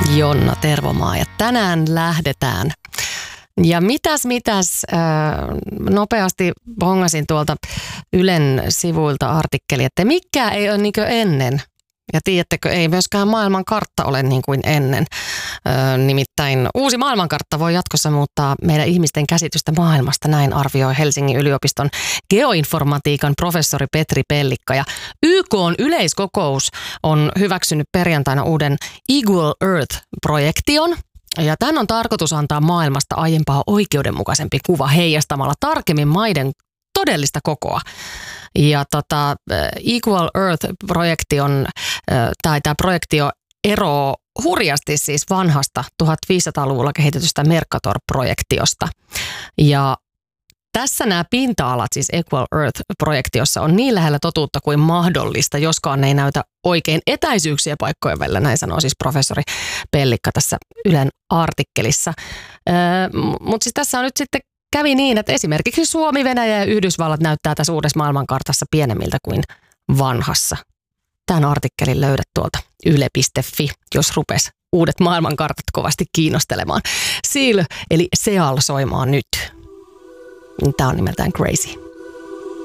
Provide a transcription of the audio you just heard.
Jonna Tervomaa ja tänään lähdetään. Ja nopeasti bongasin tuolta Ylen sivuilta artikkeli, että mikään ei ole niin kuin ennen. Ja tiedättekö, ei myöskään maailmankartta ole niin kuin ennen. Nimittäin uusi maailmankartta voi jatkossa muuttaa meidän ihmisten käsitystä maailmasta, näin arvioi Helsingin yliopiston geoinformatiikan professori Petri Pellikka. Ja YK:n yleiskokous on hyväksynyt perjantaina uuden Equal Earth-projektion. Ja tämän on tarkoitus antaa maailmasta aiempaa oikeudenmukaisempi kuva heijastamalla tarkemmin maiden todellista kokoa. Ja Equal Earth-projekti tämä projektio eroaa hurjasti siis vanhasta 1500-luvulla kehitetystä Mercator-projektiosta. Ja tässä nämä pinta-alat, siis Equal Earth-projektiossa, on niin lähellä totuutta kuin mahdollista, joskaan ei näytä oikein etäisyyksiä paikkojen välillä, näin sanoo siis professori Pellikka tässä Ylen artikkelissa. Mutta siis tässä on nyt sitten kävi niin, että esimerkiksi Suomi, Venäjä ja Yhdysvallat näyttää tässä uudessa maailmankartassa pienemmiltä kuin vanhassa. Tämän artikkelin löydät tuolta yle.fi, jos rupes uudet maailmankartat kovasti kiinnostelemaan. Seal eli Seal soimaan nyt. Tämä on nimeltään Crazy.